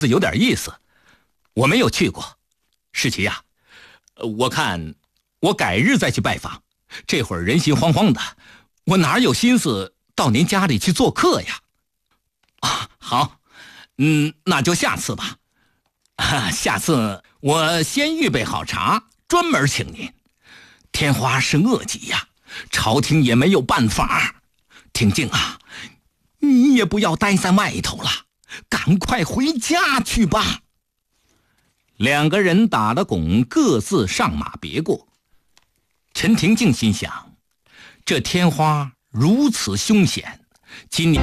有点意思，我没有去过。世奇呀，我看我改日再去拜访，这会儿人心惶惶的，我哪有心思到您家里去做客呀？啊，好，那就下次吧。下次我先预备好茶，专门请您。天花是恶疾呀，朝廷也没有办法。婷静啊，你也不要待在外头了，赶快回家去吧。两个人打了拱，各自上马别过。陈婷静心想，这天花如此凶险，今年